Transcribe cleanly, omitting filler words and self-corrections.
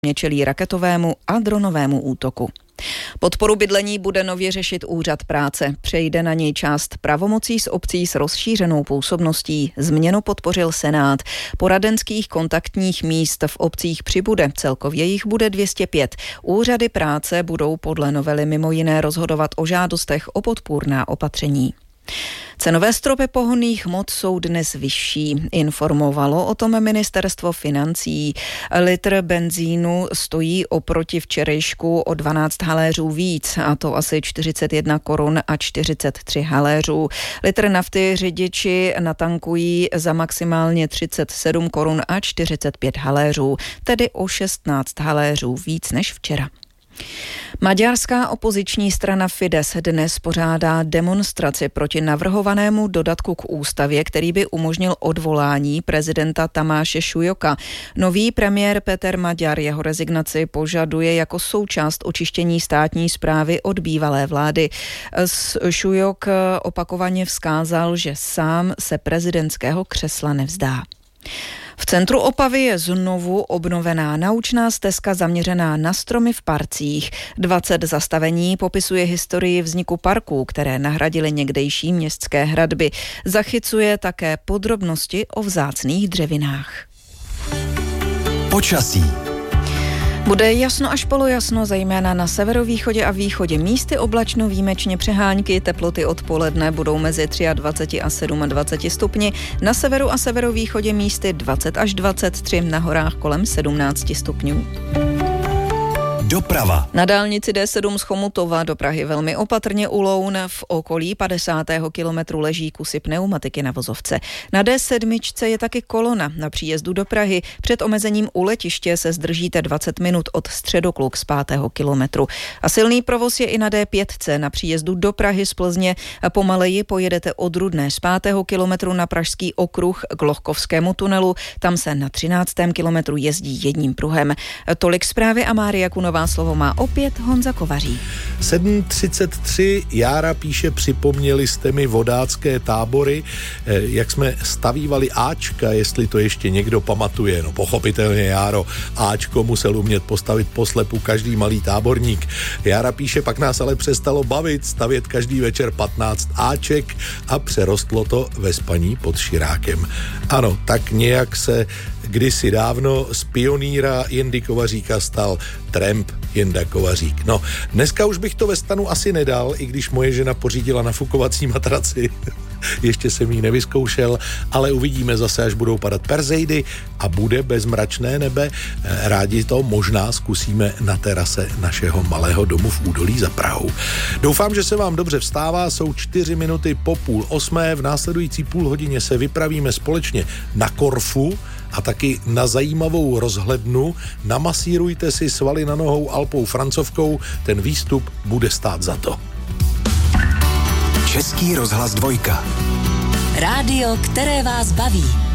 čelí raketovému a dronovému útoku. Podporu bydlení bude nově řešit Úřad práce. Přejde na něj část pravomocí z obcí s rozšířenou působností. Změnu podpořil Senát. Poradenských kontaktních míst v obcích přibude. Celkově jich bude 205. Úřady práce budou podle novely mimo jiné rozhodovat o žádostech o podpůrná opatření. Cenové stropy pohonných hmot jsou dnes vyšší. Informovalo o tom ministerstvo financí. Litr benzínu stojí oproti včerejšku o 12 haléřů víc, a to asi 41 korun a 43 haléřů. Litr nafty řidiči natankují za maximálně 37 korun a 45 haléřů, tedy o 16 haléřů víc než včera. Maďarská opoziční strana Fidesz dnes pořádá demonstraci proti navrhovanému dodatku k ústavě, který by umožnil odvolání prezidenta Tamáše Šujoka. Nový premiér Peter Maďar jeho rezignaci požaduje jako součást očištění státní správy od bývalé vlády. Šujok opakovaně vzkázal, že sám se prezidentského křesla nevzdá. V centru Opavy je znovu obnovená naučná stezka zaměřená na stromy v parcích. 20 zastavení popisuje historii vzniku parků, které nahradily někdejší městské hradby. Zachycuje také podrobnosti o vzácných dřevinách. Počasí. Bude jasno až polojasno, zejména na severovýchodě a východě. Místy oblačno, výjimečně přehánky, teploty odpoledne budou mezi 23 a 27 stupni. Na severu a severovýchodě místy 20 až 23, na horách kolem 17 stupňů. Doprava. Na dálnici D7 z Chomutova do Prahy velmi opatrně u Loun, v okolí 50. kilometru leží kusy pneumatiky na vozovce. Na D7 je taky kolona na příjezdu do Prahy. Před omezením u letiště se zdržíte 20 minut od Středokluk z 5. kilometru. A silný provoz je i na D5 na příjezdu do Prahy z Plzně. Pomaleji pojedete od Rudné z 5. kilometru na Pražský okruh k Lohkovskému tunelu. Tam se na 13. kilometru jezdí jedním pruhem. Tolik zprávy a Mária Kunová. Slovo má opět Honza Kovařík. 7:33 Jára píše, připomněli jste mi vodácké tábory, jak jsme stavívali Ačka, jestli to ještě někdo pamatuje. No pochopitelně, Járo, Ačko musel umět postavit poslepu každý malý táborník. Jára píše, pak nás ale přestalo bavit stavět každý večer 15 Aček a přerostlo to ve spaní pod širákem. Ano, tak nějak se kdysi dávno z pionýra Jendy Kovaříka stal tramp Jenda Kovařík. No, dneska už bych to ve stanu asi nedal, i když moje žena pořídila nafukovací matraci. Ještě jsem ji nevyzkoušel, ale uvidíme zase, až budou padat perzejdy a bude bezmračné nebe. Rádi to možná zkusíme na terase našeho malého domu v údolí za Prahou. Doufám, že se vám dobře vstává, jsou 4 minuty po 7:30. V následující půl hodině se vypravíme společně na Korfu a taky na zajímavou rozhlednu. Namasírujte si svaly na nohou Alpou Francouzskou, ten výstup bude stát za to. Český rozhlas 2. Rádio, které vás baví.